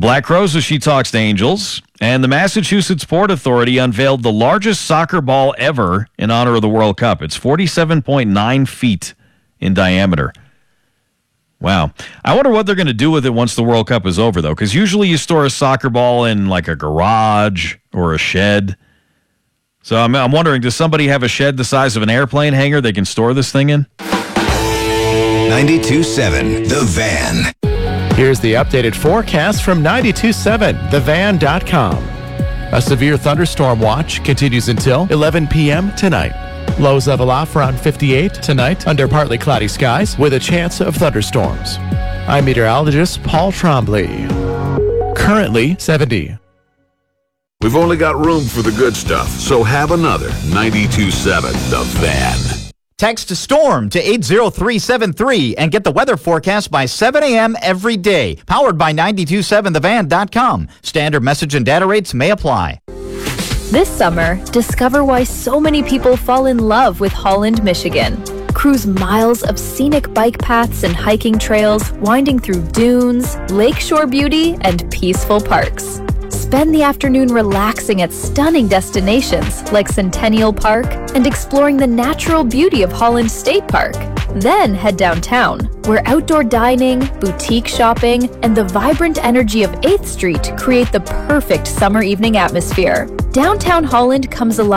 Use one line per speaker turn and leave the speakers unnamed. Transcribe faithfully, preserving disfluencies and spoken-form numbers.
Black Crowes, she talks to Angels. And the Massachusetts Port Authority unveiled the largest soccer ball ever in honor of the World Cup. It's forty-seven point nine feet in diameter. Wow. I wonder what they're going to do with it once the World Cup is over, though, because usually you store a soccer ball in like a garage or a shed. So I'm, I'm wondering, does somebody have a shed the size of an airplane hangar they can store this thing in?
ninety-two point seven The Van.
Here's the updated forecast from ninety-two point seven the van dot com. A severe thunderstorm watch continues until eleven p.m. tonight. Lows level off around fifty-eight tonight under partly cloudy skies with a chance of thunderstorms. I'm meteorologist Paul Trombley. Currently seventy.
We've only got room for the good stuff, so have another ninety-two point seven The Van.
Text STORM to eight zero three seven three and get the weather forecast by seven a.m. every day. Powered by ninety-two point seven the van dot com. Standard message and data rates may apply.
This summer, discover why so many people fall in love with Holland, Michigan. Cruise miles of scenic bike paths and hiking trails, winding through dunes, lakeshore beauty, and peaceful parks. Spend the afternoon relaxing at stunning destinations like Centennial Park and exploring the natural beauty of Holland State Park. Then head downtown, where outdoor dining, boutique shopping, and the vibrant energy of eighth Street create the perfect summer evening atmosphere. Downtown Holland comes alive